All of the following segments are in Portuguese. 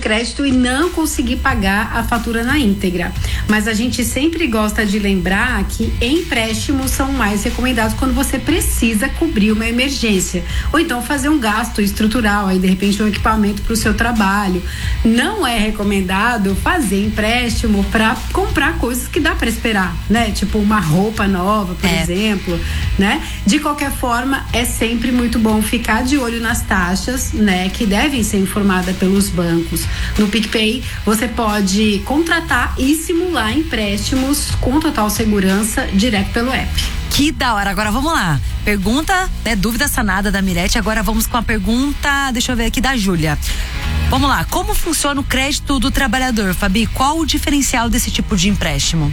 crédito e não conseguir pagar a fatura na íntegra. Mas a gente sempre gosta de lembrar que empréstimos são mais recomendados quando você precisa cobrir uma emergência ou então fazer um gasto estrutural, aí de repente um equipamento para o seu trabalho. Não é recomendado fazer empréstimo para comprar coisas que dá para esperar, né? Tipo uma roupa nova, por exemplo, né? De qualquer forma, é sempre muito bom ficar de olho nas taxas, né? Que devem ser informadas pelos bancos. No PicPay, você pode contratar e simular empréstimos com total segurança direto pelo app. Que da hora. Agora vamos lá. Pergunta, dúvida sanada da Mirete. Agora vamos com a pergunta, deixa eu ver aqui, da Júlia. Vamos lá. Como funciona o crédito do trabalhador, Fabi? Qual o diferencial desse tipo de empréstimo?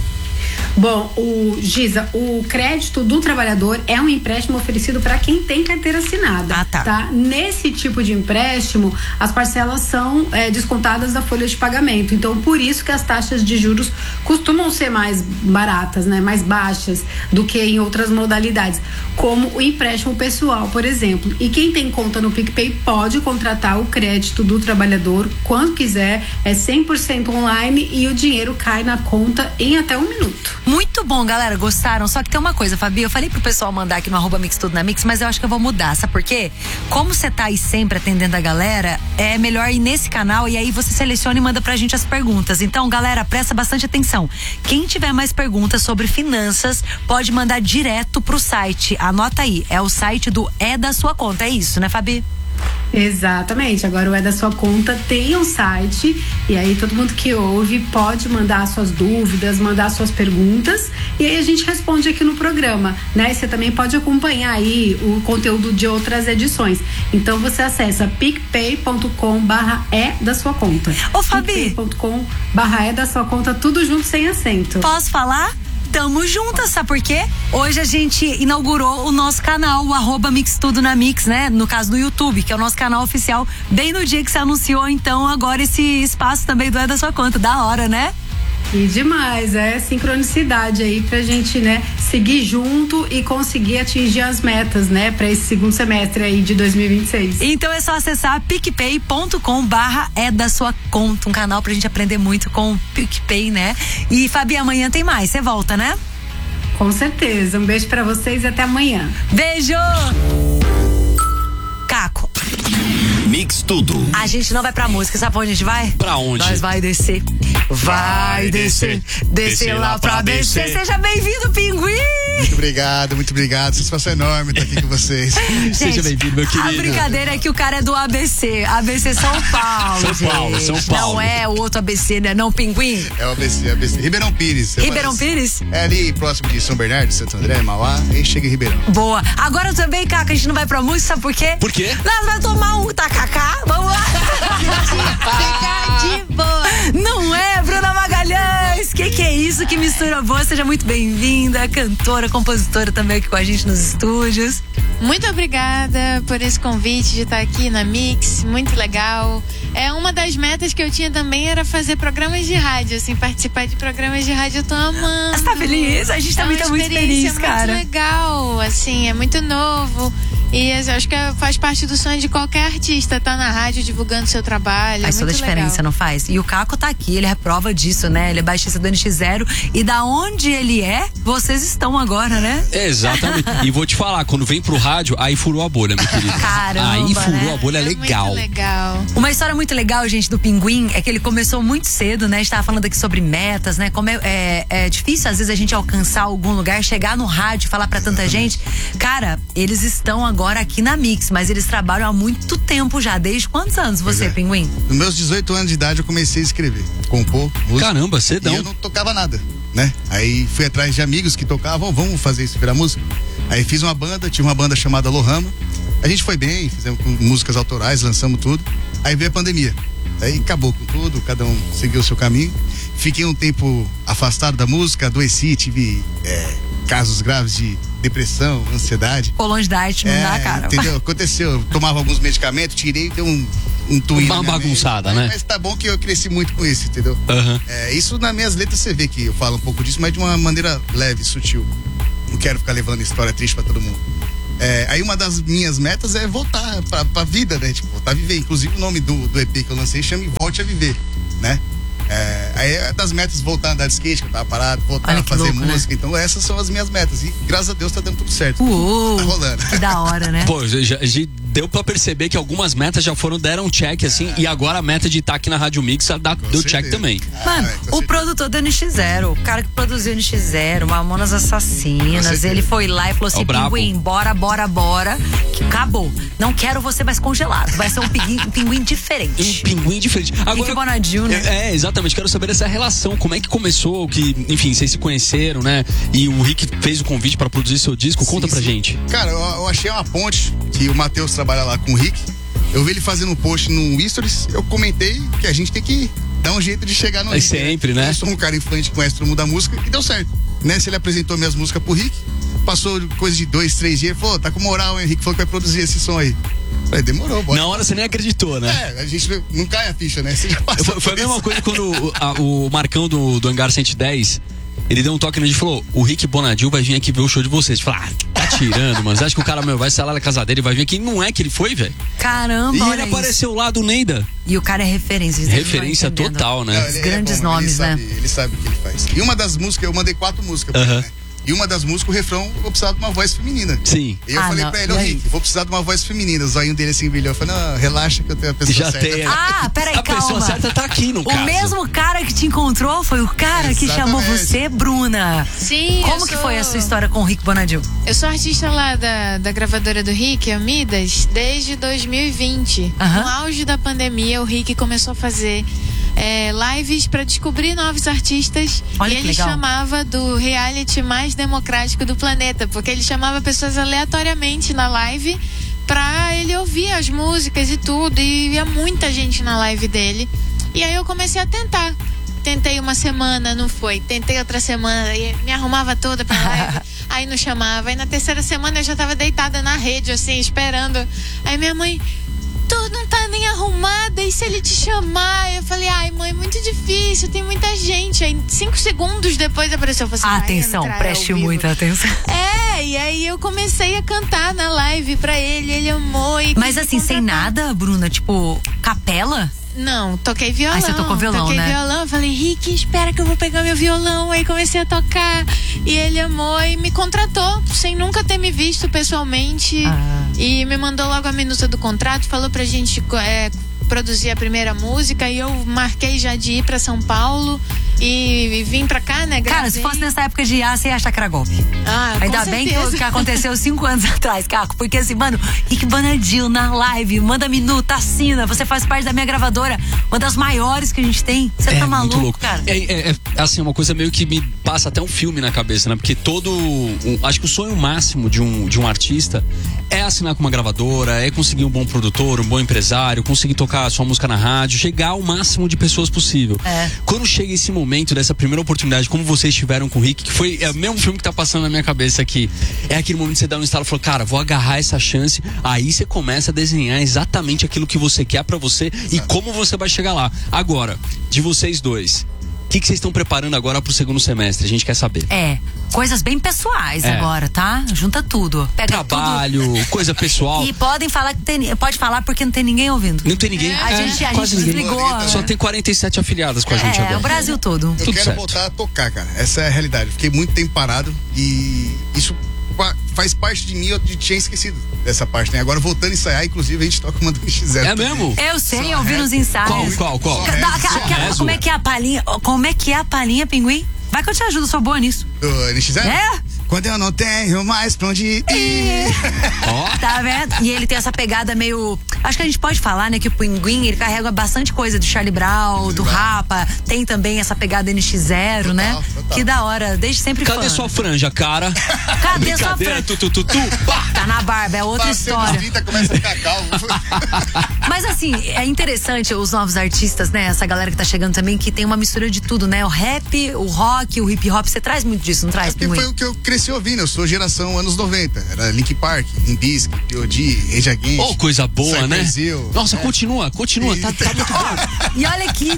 Bom, Giza, o crédito do trabalhador é um empréstimo oferecido para quem tem carteira assinada. Tá? Nesse tipo de empréstimo, as parcelas são descontadas da folha de pagamento. Então, por isso que as taxas de juros costumam ser mais baratas, né? Mais baixas do que em outras modalidades, como o empréstimo pessoal, por exemplo. E quem tem conta no PicPay pode contratar o crédito do trabalhador quando quiser, é 100% online e o dinheiro cai na conta em até 1 minuto. Muito bom, galera, gostaram? Só que tem uma coisa, Fabi, eu falei pro pessoal mandar aqui no @mixtudonamix, mas eu acho que eu vou mudar, sabe por quê? Como você tá aí sempre atendendo a galera, é melhor ir nesse canal e aí você seleciona e manda pra gente as perguntas. Então, galera, presta bastante atenção. Quem tiver mais perguntas sobre finanças, pode mandar direto pro site. Anota aí, é o site do É da Sua Conta, é isso, né, Fabi? Exatamente, agora o É da Sua Conta tem um site e aí todo mundo que ouve pode mandar suas dúvidas, mandar suas perguntas e aí a gente responde aqui no programa, né? Você também pode acompanhar aí o conteúdo de outras edições. Então você acessa picpay.com/é da sua conta. Ô, Fabi, picpay.com/é da sua conta, tudo junto sem acento. Posso falar? Tamo juntas, sabe por quê? Hoje a gente inaugurou o nosso canal, o @mixtudonamix, né? No caso do YouTube, que é o nosso canal oficial, bem no dia que você anunciou, então, agora esse espaço também do É da Sua Conta. Da hora, né? E demais, sincronicidade aí pra gente, né, seguir junto e conseguir atingir as metas, né, pra esse segundo semestre aí de 2026. Então é só acessar picpay.com/é da sua conta, um canal pra gente aprender muito com o PicPay, né? E Fabi, amanhã tem mais, você volta, né? Com certeza, um beijo pra vocês e até amanhã. Beijo! Caco. Mix tudo. A gente não vai pra música, sabe pra onde a gente vai? Pra onde? Nós vai descer. Vai descer. Descer lá pra ABC. Seja bem-vindo, Pinguim! Muito obrigado. Satisfação enorme estar aqui com vocês. Seja bem-vindo, meu querido. A brincadeira é que o cara é do ABC. ABC São Paulo. São Paulo. Não é o outro ABC, né? Não, Pinguim? É o ABC. Ribeirão Pires. Ribeirão Pires? É ali próximo de São Bernardo, Santo André, Mauá. Aí chega em Ribeirão. Boa. Agora também, Caca, a gente não vai pra música, sabe por quê? Por quê? Nós vamos tomar um tacacá. Vamos lá. Ficar de boa. Não é, Bruna Magalhães? Que é isso? Que mistura boa. Seja muito bem-vinda, cantora, compositora também aqui com a gente nos estúdios. Muito obrigada por esse convite de estar aqui na Mix, muito legal. Uma das metas que eu tinha também era fazer programas de rádio, assim, participar de programas de rádio, eu tô amando. Você tá feliz? A gente também tá muito feliz, cara. É muito legal, assim, é muito novo. E acho que faz parte do sonho de qualquer artista, tá na rádio divulgando seu trabalho. Faz toda a diferença, legal. Não faz? E o Caco tá aqui, ele é prova disso, né? Ele é baixista do NX0 e da onde ele é, vocês estão agora, né? Exatamente. E vou te falar, quando vem pro rádio, aí furou a bolha, meu querido. Caramba, aí furou, né? A bolha legal. Muito legal. Uma história muito legal, gente, do Pinguim é que ele começou muito cedo, né? A gente tava falando aqui sobre metas, né? Como é difícil às vezes a gente alcançar algum lugar, chegar no rádio, falar pra tanta gente. Cara, eles estão agora aqui na Mix, mas eles trabalham há muito tempo já. Desde quantos anos você, Pinguim? Nos meus 18 anos de idade eu comecei a escrever, compor música. Caramba, cedão. E eu não tocava nada, né? Aí fui atrás de amigos que tocavam, vamos fazer isso virar música. Aí fiz uma banda, tinha uma banda chamada Lohama. A gente foi bem, fizemos músicas autorais, lançamos tudo. Aí veio a pandemia. Aí acabou com tudo, cada um seguiu o seu caminho. Fiquei um tempo afastado da música, adoeci, tive casos graves de depressão, ansiedade. Pô, longe da arte, não dá, cara. Entendeu? Aconteceu, eu tomava alguns medicamentos, tirei, deu um twin. Uma bagunçada, né? Mas tá bom que eu cresci muito com isso, entendeu? Uhum. Isso nas minhas letras você vê que eu falo um pouco disso, mas de uma maneira leve, sutil. Não quero ficar levando história triste pra todo mundo. Aí uma das minhas metas é voltar pra vida, né? Tipo, voltar a viver. Inclusive o nome do EP que eu lancei chama Volte a Viver, né? Aí é das metas voltar a andar de skate, que eu tava parado, voltar a fazer louco, música. né? Então essas são as minhas metas. E graças a Deus tá dando tudo certo. Uou, tá rolando. que da hora, né? Pô, já deu pra perceber que algumas metas já deram um check, assim, e agora a meta de estar aqui na Rádio Mix deu check também. Mano, o produtor do NX0, o cara que produziu o NX0, Mamonas Assassinas, ele foi lá e falou assim: Pinguim, bora, que acabou. Não quero você mais congelado. Vai ser um pinguim diferente. Um pinguim diferente. Agora, Rick Bonadil, né? Exatamente. Quero saber dessa relação, como é que começou, que, enfim, vocês se conheceram, né? E o Rick fez o convite pra produzir seu disco. Conta pra gente. Cara, eu achei uma ponte que o Matheus trabalha lá com o Rick. Eu vi ele fazendo um post no Stories, eu comentei que a gente tem que dar um jeito de chegar no Rick. Sempre, né? Eu sou um cara influente que conhece todo mundo da música e deu certo. Nessa ele apresentou minhas músicas pro Rick, passou coisa de 2, 3 dias, falou, tá com moral, hein? O Rick falou que vai produzir esse som aí. Falei, demorou, bora. Na hora você nem acreditou, né? A gente não cai a ficha, né? Você já passou foi a mesma coisa quando o Marcão do Hangar 110, ele deu um toque e falou: o Rick Bonadil vai vir aqui ver o show de vocês. Falei, tá tirando, mano. Você acha que o cara vai sair lá na casa dele e vai vir aqui? Não é que ele foi, velho. Caramba, e olha ele apareceu lá do Neida. E o cara é referência. Referência total, né? Os grandes nomes, né? Ele sabe o que ele faz. E uma das músicas, eu mandei 4 músicas pra ele, né? E uma das músicas, o refrão, eu vou precisar de uma voz feminina. Sim. E eu falei pra ele, Rick, vou precisar de uma voz feminina. O zoinho dele assim brilhou. Eu falei, não, relaxa que eu tenho a pessoa certa. Peraí, calma. A pessoa certa tá aqui, no caso. O mesmo cara que te encontrou foi o cara que chamou você, Bruna. Sim. Como que foi a sua história com o Rick Bonadil? Eu sou artista lá da gravadora do Rick, a Midas, desde 2020. No auge da pandemia, o Rick começou a fazer lives para descobrir novos artistas. Olha, e ele chamava do reality mais democrático do planeta, porque ele chamava pessoas aleatoriamente na live pra ele ouvir as músicas e tudo, e ia muita gente na live dele. E aí eu comecei a tentar. Tentei uma semana, não foi. Tentei outra semana, e me arrumava toda pra live. Aí não chamava. Aí na terceira semana eu já tava deitada na rede, assim, esperando. Aí minha mãe: tu não tá nem arrumada, e se ele te chamar? Eu falei: ai, mãe, muito difícil, tem muita gente. Aí 5 segundos depois apareceu. Eu falei: atenção, preste muita atenção. E aí eu comecei a cantar na live pra ele amou. Mas assim, sem nada, Bruna, tipo, capela? Não, toquei violão. Aí você tocou violão, toquei né? violão, falei: Rick, espera que eu vou pegar meu violão. Aí comecei a tocar e ele amou e me contratou, sem nunca ter me visto pessoalmente. E me mandou logo a minuta do contrato, falou pra gente produzir a primeira música, e eu marquei já de ir pra São Paulo e vim pra cá, né? Gravei. Cara, se fosse nessa época de IA, você ia achar que era golpe. Ainda bem que aconteceu 5 anos atrás, Caco, porque assim, mano, Rick Bonadil na live, manda minuta, assina, você faz parte da minha gravadora, uma das maiores que a gente tem. Você tá maluco, muito louco, cara? Assim, uma coisa meio que me passa até um filme na cabeça, né? Porque acho que o sonho máximo de um artista é assinar com uma gravadora, é conseguir um bom produtor, um bom empresário, conseguir tocar a sua música na rádio, chegar ao máximo de pessoas possível. Quando chega esse momento dessa primeira oportunidade, como vocês tiveram com o Rick, que foi o mesmo filme que tá passando na minha cabeça aqui, é aquele momento que você dá um estalo e fala: cara, vou agarrar essa chance. Aí você começa a desenhar exatamente aquilo que você quer pra você e como você vai chegar lá. Agora, de vocês dois, o que vocês estão preparando agora pro segundo semestre? A gente quer saber. Coisas bem pessoais agora, tá? Junta tudo. Pega trabalho, tudo. Coisa pessoal. E podem falar pode falar porque não tem ninguém ouvindo. Não tem ninguém. A gente desligou. Só tem 47 afiliadas com a gente agora. O Brasil todo. Eu quero voltar a tocar, cara. Essa é a realidade. Fiquei muito tempo parado e isso faz parte de mim. Eu tinha esquecido dessa parte, né? Agora voltando a ensaiar, inclusive a gente toca uma do NX0. É mesmo? Eu sei, eu vi nos ensaios. Qual? Como é que é a palhinha? Como é que é a palhinha, Pinguim? Vai que eu te ajudo, sou boa nisso. Do NX0? Quando eu não tenho mais pra onde ir. Tá vendo? E ele tem essa pegada meio... Acho que a gente pode falar, né, que o Pinguim, ele carrega bastante coisa do Charlie Brown, do Rapa. Tem também essa pegada NX0, né? Total. Que da hora, desde sempre fã. Cadê sua franja, cara? Cadê sua franja? Tá na barba, é outra história. 30, começa a ficar calmo. Mas assim, é interessante os novos artistas, né? Essa galera que tá chegando também, que tem uma mistura de tudo, né? O rap, o rock, o hip hop. Você traz muito disso, não traz, Pinguim? Foi o que eu cresci ouvindo. Eu sou geração anos 90. Era Linkin Park, Limp Bizkit, P.O.D., Rage Against. Coisa boa, né? Brasil, Nossa, continua. Tá muito bom. E olha que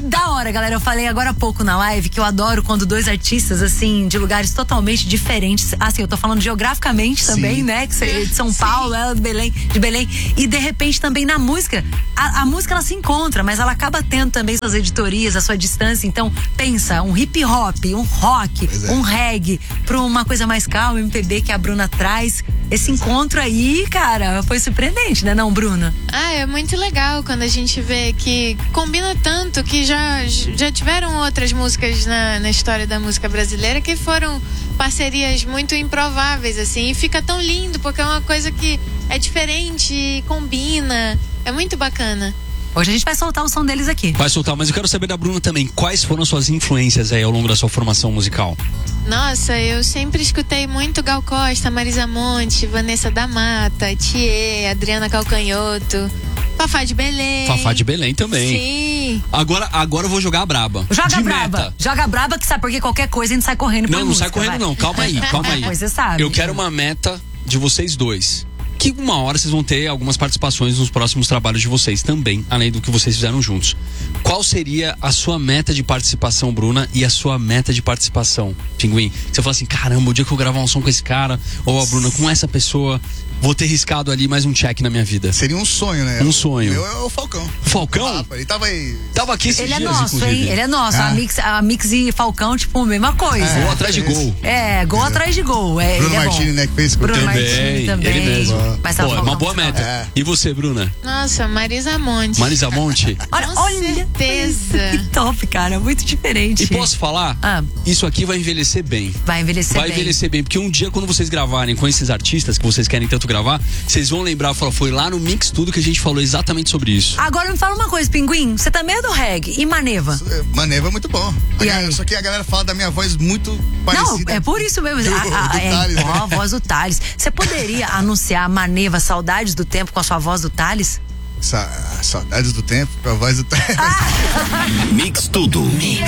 da hora, galera. Eu falei agora há pouco na live que eu adoro quando dois artistas, assim, de lugares totalmente diferentes. Assim, eu tô falando geograficamente também, Sim. né? Que você é de São Paulo, ela de Belém. E de repente também na música. A música ela se encontra, mas ela acaba tendo também suas editorias, a sua distância. Então, pensa, um hip hop, um rock, um reggae, pra uma coisa mais calma, MPB que a Bruna traz. Esse encontro aí, cara, foi surpreendente, né, não, Bruna? É muito legal quando a gente vê que combina tanto que já tiveram outras músicas na história da música brasileira que foram parcerias muito improváveis, assim, e fica tão lindo porque é uma coisa que é diferente, combina, é muito bacana. Hoje a gente vai soltar o som deles aqui. Vai soltar, mas eu quero saber da Bruna também, quais foram suas influências aí ao longo da sua formação musical? Nossa, eu sempre escutei muito Gal Costa, Marisa Monte, Vanessa da Mata, Thier, Adriana Calcanhoto, Fafá de Belém. Fafá de Belém também. Sim. Agora eu vou jogar a braba. Joga braba. Joga braba que sabe porque qualquer coisa a gente sai correndo pra Não música, sai correndo vai. não, calma aí. Pois você sabe. Eu quero uma meta de vocês dois. Que uma hora vocês vão ter algumas participações nos próximos trabalhos de vocês também, além do que vocês fizeram juntos. Qual seria a sua meta de participação, Bruna, e a sua meta de participação, Pinguim? Você fala assim, caramba, o dia que eu gravar um som com esse cara, ou a Bruna com essa pessoa, vou ter riscado ali mais um check na minha vida. Seria um sonho, né? Um sonho. Eu é o Falcão. Falcão? Ele tava aí. Tava aqui esses Ele é dias, nosso, inclusive. hein? Ele é nosso. A Mix e Falcão, tipo, mesma coisa. Gol atrás de gol. Gol atrás de gol. Bruno ele é Martini, bom. né, que fez com Bruno o Martini também. Ele mesmo. Mas Pô, é Falcão uma boa não. meta. É. E você, Bruna? Nossa, Marisa Monte. Marisa Monte? Olha, certeza. Que top, cara. Muito diferente. E posso falar? Isso aqui vai envelhecer bem. Vai envelhecer Vai bem. envelhecer bem, porque um dia quando vocês gravarem com esses artistas que vocês querem tanto gravar, vocês vão lembrar, falar, foi lá no Mix Tudo que a gente falou exatamente sobre isso. Agora me fala uma coisa, Pinguim. Você também é do reggae. E Maneva? Maneva é muito bom. Só que a galera fala da minha voz muito parecida. Não, é por isso mesmo. do Thales, né? A voz do Thales. Você poderia anunciar Maneva, Saudades do Tempo, com a sua voz do Thales? Saudades do tempo, com a voz do Thales. Mix Tudo.